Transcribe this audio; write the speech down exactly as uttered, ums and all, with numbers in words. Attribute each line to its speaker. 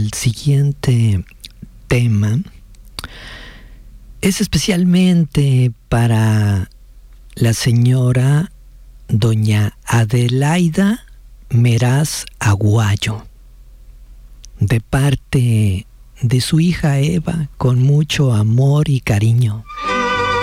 Speaker 1: El siguiente tema es especialmente para la señora doña Adelaida Meraz Aguayo, de parte de su hija Eva, con mucho amor y cariño.